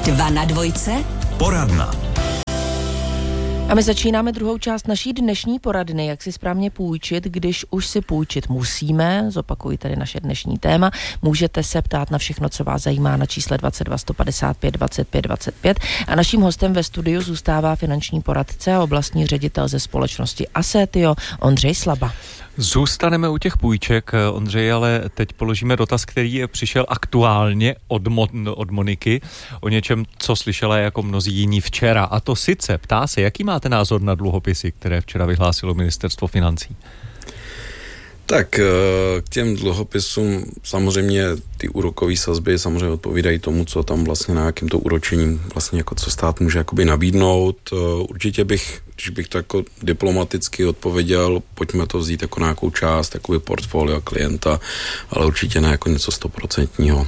2 na 2. Poradna. A my začínáme druhou část naší dnešní poradny, jak si správně půjčit, když už si půjčit musíme. Zopakuji tady naše dnešní téma. Můžete se ptát na všechno, co vás zajímá na čísle 22 155 25 25. A naším hostem ve studiu zůstává finanční poradce a oblastní ředitel ze společnosti Assetio Ondřej Slaba. Zůstaneme u těch půjček, Ondřej, ale teď položíme dotaz, který přišel aktuálně od Moniky o něčem, co slyšela jako mnozí jiní včera. A to sice ptá se, jaký máte názor na dluhopisy, které včera vyhlásilo Ministerstvo financí? Tak k těm dluhopisům samozřejmě ty úrokové sazby samozřejmě odpovídají tomu, co tam vlastně na jakým to úročením vlastně jako co stát může jakoby nabídnout. Určitě když bych to jako diplomaticky odpověděl, pojďme to vzít jako nějakou část, jakoby portfolio klienta, ale určitě ne jako něco 100%.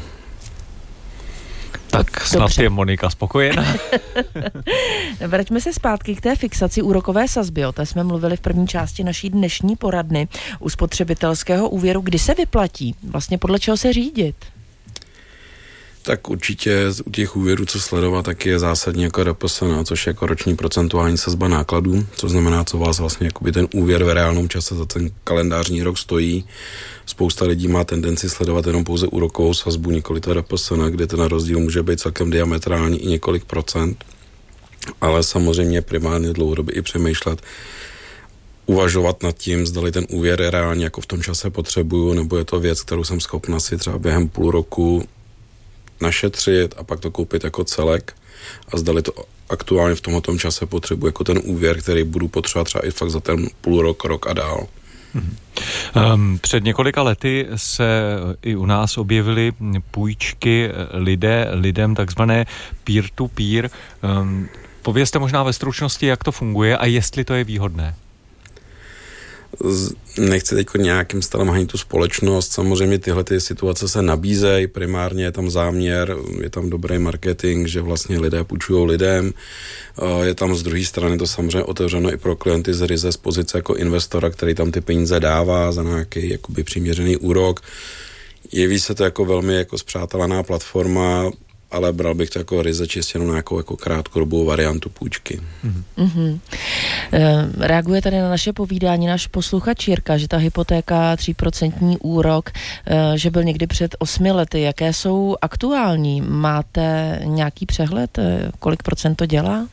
Tak snad dobře. Je Monika spokojená. Vraťme se zpátky k té fixaci úrokové sazby. O té jsme mluvili v první části naší dnešní poradny u spotřebitelského úvěru. Kdy se vyplatí? Vlastně podle čeho se řídit? Tak určitě u těch úvěrů, co sledovat, tak je zásadně jako RPSN, což je jako roční procentuální sazba nákladů, co znamená, co vás vlastně jakoby ten úvěr v reálném čase za ten kalendářní rok stojí. Spousta lidí má tendenci sledovat jenom pouze úrokovou sazbu, nikoli to RPSN, kde ten rozdíl může být celkem diametrální i několik procent, ale samozřejmě primárně dlouhodobě i přemýšlet, uvažovat nad tím, zdali ten úvěr reálně jako v tom čase potřebuju, nebo je to věc, kterou jsem schopna si třeba během půl roku našetřit a pak to koupit jako celek a zdali to aktuálně v tomto čase potřebuji jako ten úvěr, který budu potřebovat třeba i fakt za ten půl rok a dál. Před několika lety se i u nás objevily půjčky lidem takzvané peer-to-peer. Povězte možná ve stručnosti, jak to funguje a jestli to je výhodné. Nechci teď nějakým stylem hanit tu společnost, samozřejmě tyhle ty situace se nabízejí, primárně je tam záměr, je tam dobrý marketing, že vlastně lidé půjčují lidem, je tam z druhé strany to samozřejmě otevřeno i pro klienty z ryze z pozice jako investora, který tam ty peníze dává za nějaký jakoby přiměřený úrok. Jeví se to jako velmi jako spřátelená platforma, ale bral bych to jako ryze čistě jenom nějakou jako krátkodobou variantu půjčky. Mm-hmm. Reaguje tady na naše povídání náš posluchač Jirka, že ta hypotéka 3% úrok, že byl někdy před 8 lety. Jaké jsou aktuální? Máte nějaký přehled, kolik procent to dělá?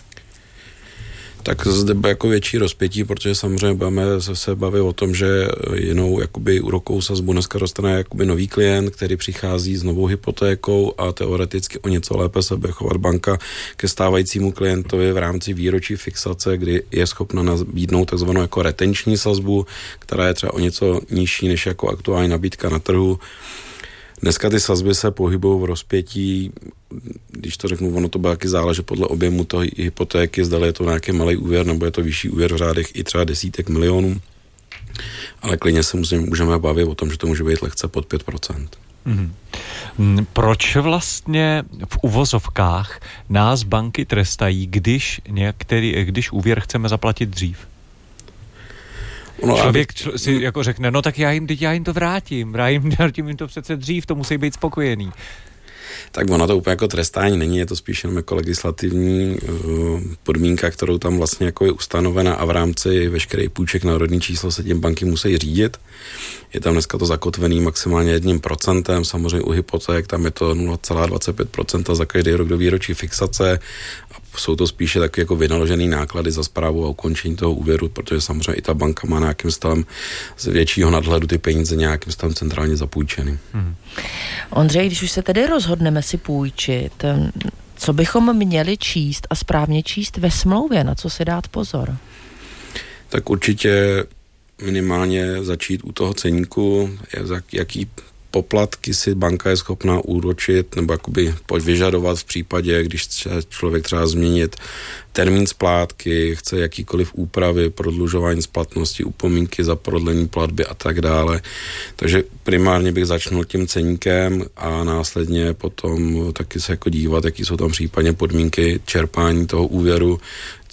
Tak zde bude jako větší rozpětí, protože samozřejmě budeme se bavit o tom, že jinou jakoby úrokovou sazbu dneska dostane jakoby nový klient, který přichází s novou hypotékou a teoreticky o něco lépe se bude chovat banka ke stávajícímu klientovi v rámci výročí fixace, kdy je schopna nabídnout takzvanou jako retenční sazbu, která je třeba o něco nižší než jako aktuální nabídka na trhu. Dneska ty sazby se pohybují v rozpětí, když to řeknu, ono to bude taky záležet podle objemu toho hypotéky, zdali je to nějaký malý úvěr, nebo je to vyšší úvěr v řádech i třeba desítek milionů. Ale klidně se můžeme bavit o tom, že to může být lehce pod 5%. Proč vlastně v uvozovkách nás banky trestají, když úvěr chceme zaplatit dřív? Člověk si jako řekne, no tak já jim to vrátím jim to přece dřív, to musí být spokojený. Tak ono to úplně jako trestání není, je to spíš jenom jako legislativní podmínka, kterou tam vlastně jako je ustanovena a v rámci veškerých půjček na rodný číslo se tím banky musí řídit. Je tam dneska to zakotvený maximálně 1%, samozřejmě u hypoték tam je to 0,25% za každý rok do výročí fixace a jsou to spíše taky jako vynaložený náklady za správu a ukončení toho úvěru, protože samozřejmě i ta banka má nějakým stavem z většího nadhledu ty peníze nějakým stavem centrálně zapůjčeny. Ondřej, když už se tedy rozhodneme si půjčit, co bychom měli číst a správně číst ve smlouvě, na co si dát pozor? Tak určitě minimálně začít u toho ceníku, jaký poplatky si banka je schopná úročit nebo jakoby vyžadovat v případě, když chce člověk třeba změnit termín splátky, chce jakýkoliv úpravy, prodlužování splatnosti, upomínky za prodlení platby a tak dále. Takže primárně bych začal tím ceníkem a následně potom taky se jako dívat, jaký jsou tam případně podmínky čerpání toho úvěru,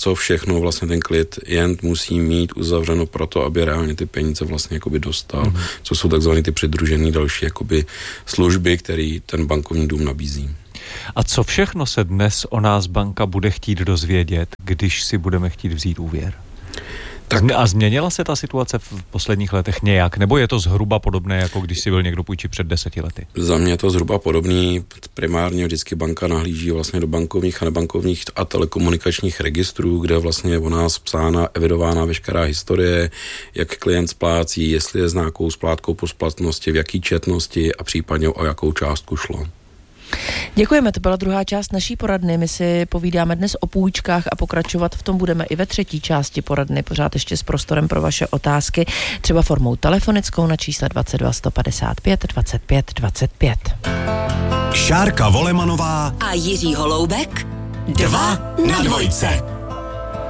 co všechno vlastně ten klient musí mít uzavřeno pro to, aby reálně ty peníze vlastně jakoby dostal, co jsou takzvané ty přidružené další jakoby služby, které ten bankovní dům nabízí. A co všechno se dnes o nás banka bude chtít dozvědět, když si budeme chtít vzít úvěr? Tak. A změnila se ta situace v posledních letech nějak? Nebo je to zhruba podobné, jako když si byl někdo půjčit před 10 lety? Za mě je to zhruba podobný. Primárně vždycky banka nahlíží vlastně do bankovních a nebankovních a telekomunikačních registrů, kde vlastně je o nás psána, evidována veškerá historie, jak klient splácí, jestli je s nějakou splátkou po splatnosti, v jaký četnosti a případně o jakou částku šlo. Děkujeme, to byla druhá část naší poradny. My si povídáme dnes o půjčkách a pokračovat v tom budeme i ve třetí části poradny, pořád ještě s prostorem pro vaše otázky, třeba formou telefonickou na čísle 22 155 25 25. Šárka Volemanová a Jiří Holoubek 2 na dvojce.